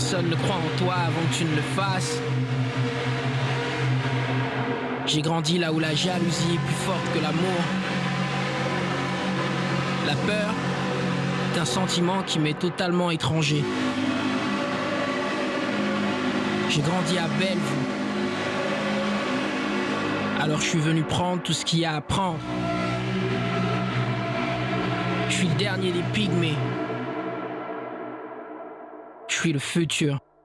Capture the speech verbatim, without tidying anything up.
personne ne croit en toi avant que tu ne le fasses. J'ai grandi là où la jalousie est plus forte que l'amour. La peur est un sentiment qui m'est totalement étranger. J'ai grandi à Bellevue. Alors je suis venu prendre tout ce qu'il y a à prendre. Je suis le dernier des pygmées. Je suis le futur.